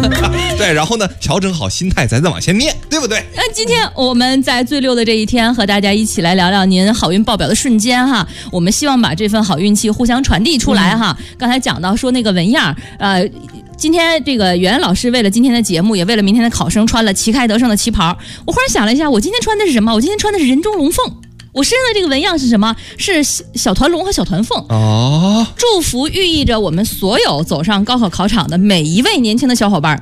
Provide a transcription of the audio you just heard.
对，然后呢，调整好心态，咱再往前念，对不对？ 那今天我们在最六的这一天，和大家一起来聊聊您好运爆表的瞬间哈。我们希望把这份好运气互相传递出来哈。刚才讲到说那个纹样，今天这个袁老师为了今天的节目，也为了明天的考生，穿了旗开得胜的旗袍。我忽然想了一下，我今天穿的是什么？我今天穿的是人中龙凤。我身上的这个纹样是什么？是小团龙和小团凤哦。祝福寓意着我们所有走上高考考场的每一位年轻的小伙伴